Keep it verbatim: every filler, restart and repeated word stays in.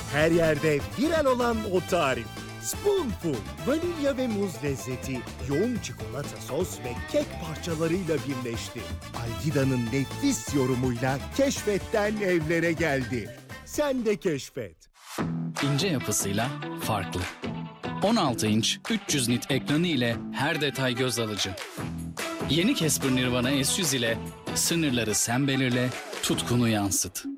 Her yerde viral olan o tarif. Spoonful, vanilya ve muz lezzeti, yoğun çikolata sos ve kek parçalarıyla birleşti. Algida'nın nefis yorumuyla keşfetten evlere geldi. Sen de keşfet. İnce yapısıyla farklı. on altı inç üç yüz nit ekranı ile her detay göz alıcı. Yeni Casper Nirvana S yüz ile sınırları sen belirle, tutkunu yansıt.